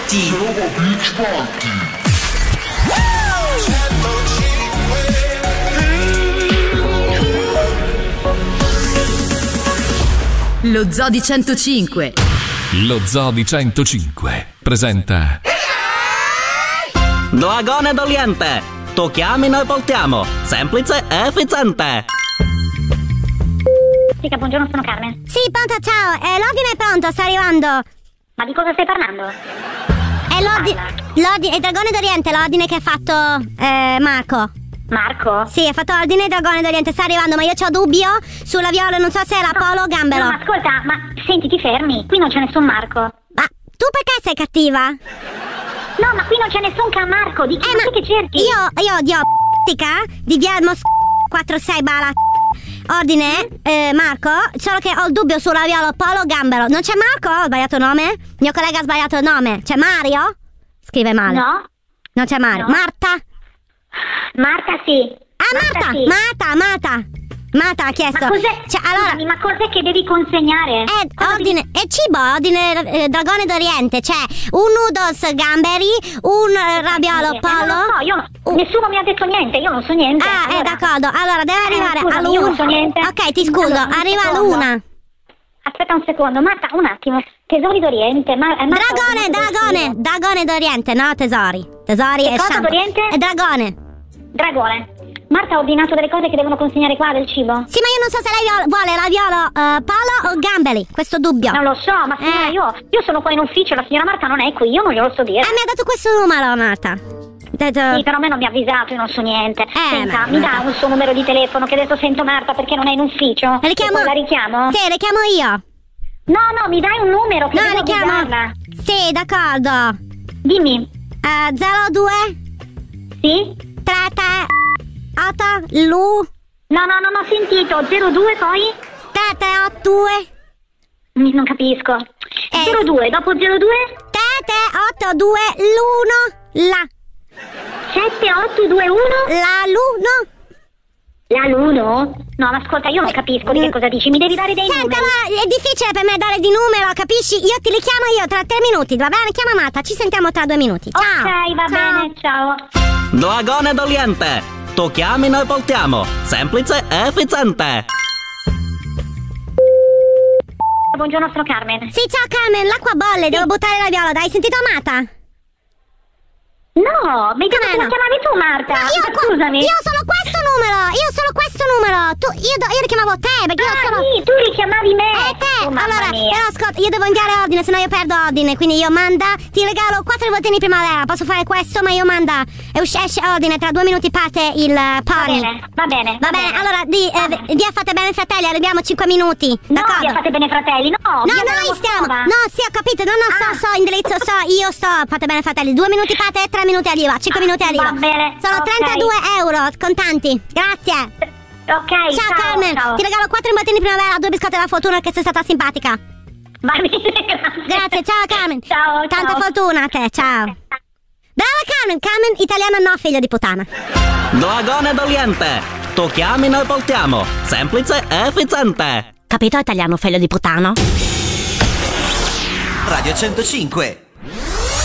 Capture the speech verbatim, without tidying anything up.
Party! Roma Beach Party! Lo Zoo di centocinque. Lo Zoo di centocinque presenta Dragone d'Oriente. Tu chiami, noi portiamo. Semplice e efficiente. Sì, buongiorno, sono Carmen. Sì, pronto, ciao. Eh, l'ordine è pronto, sta arrivando. Ma di cosa stai parlando? È l'ordine. L'ordine. Il Dragone d'Oriente, l'ordine che ha fatto eh, Marco. Marco? Sì, ha fatto l'ordine Dragone d'Oriente, sta arrivando, ma io c'ho dubbio sulla Viola, non so se è la no, Polo o Gambero. No, ma ascolta, ma senti, ti fermi, qui non c'è nessun Marco. Ma tu perché sei cattiva? No, ma qui non c'è nessun ca Marco, di chi eh, ma che cerchi? Io, io di p***ica di via Mos quattro sei bala ordine, eh, Marco, solo che ho il dubbio sulla Viola Polo o Gambero. Non c'è Marco? Ho sbagliato il nome? Il mio collega ha sbagliato il nome. C'è Mario? Scrive male. No. Non c'è Mario. No. Marta? Marta sì. Ah, Marta, Marta, sì. Marta, Marta. Marta ha chiesto. Ma cos'è? Cioè, allora, Scusami, ma cos'è che devi consegnare? È Cosa ordine, devi... è cibo, ordine eh, Dragone d'Oriente. C'è un noodles gamberi, un eh, raviolo Eh, polo. non lo so, io non... uh. nessuno mi ha detto niente, io non so niente. Ah, allora. eh, d'accordo. Allora, deve arrivare eh, scusami, all'una. io non so niente. Ok, ti scuso, Allora, un arriva secondo. all'una. Aspetta un secondo, Marta, un attimo. Tesori d'Oriente, ma... eh, Marta, Dragone, un dragone, attimo. dragone d'Oriente, no tesori. Tesori Che e cosa shampoo. d'Oriente? È dragone. Dragone. Marta ha ordinato delle cose che devono consegnare qua del cibo. Sì, ma io non so se lei vuole raviolo uh, polo o gamberi, questo dubbio. Non lo so, ma signora, Eh. io, io sono qua in ufficio, la signora Marta non è qui, io non glielo so dire. Eh, mi ha dato questo numero, Marta. Detto... Sì, però a me non mi ha avvisato, io non so niente. Eh, Senta, ma- mi dà un suo numero di telefono che adesso sento Marta perché non è in ufficio. Le richiamo? E poi la richiamo? Sì, le chiamo io. No, no, mi dai un numero che No, devo le chiamo. avvisarla. Sì, d'accordo. Dimmi. Uh, zero due Sì? tre tre otto Lu No, no, non ho sentito. zero due poi? tre tre otto due Mi- Non capisco. Eh. zero due, dopo zero due? tre tre otto due l'uno la sette otto due uno? la l'uno. La l'uno? No, ma ascolta, io non capisco di che cosa dici. Mi devi dare dei Senta, numeri. allora, è difficile per me dare di numero, capisci? Io ti li chiamo io tra tre minuti, va bene? Chiama Marta, ci sentiamo tra due minuti. Ciao. Ok, va Ciao. bene, ciao. Dragone d'Oriente. Tu chiami, noi portiamo. Semplice e efficiente. Buongiorno, sono Carmen. Sì, ciao Carmen, l'acqua bolle, devo buttare la viola, dai, hai sentito Marta? No, mi Come come no? chiamavi tu, Marta? No, io, qua- Scusami. io sono questo numero, io sono questo numero. Tu, io, do- io richiamavo te, perché io Ah, sono... sì, tu richiamavi me. Eh, te! Oh, mamma allora, mia. però ascolta, io devo inviare ordine, sennò io perdo ordine. Quindi io manda, ti regalo quattro rivoltini primavera. Posso fare questo, ma io manda. E usci- esce ordine, tra due minuti parte il uh, Va pony. bene, va bene. Va bene, allora di, eh, via fate bene fratelli, arriviamo cinque minuti. No, D'accordo? via fate bene fratelli, no. No, via noi della stiamo. Moldova. No, sì, ho capito. No, no, so, Ah. so, indirizzo, so, io sto. Fate bene, fratelli. Due minuti parte, tre minuti arriva. Cinque minuti arriva. Va bene, Sono ok. trentadue euro contanti. Grazie. Ok, Ciao, ciao, Carmen. ciao. Ti regalo quattro rivoltini primavera, due biscotti della fortuna che sei stata simpatica. Va bene, grazie. Grazie, ciao Carmen. Ciao, Tanta ciao. fortuna a te, ciao. Brava Carmen, Carmen italiana no, figlio di puttana. Dragone d'Oriente. Tu chiami, noi portiamo. Semplice e efficiente. Capito italiano, figlio di puttano? Radio centocinque.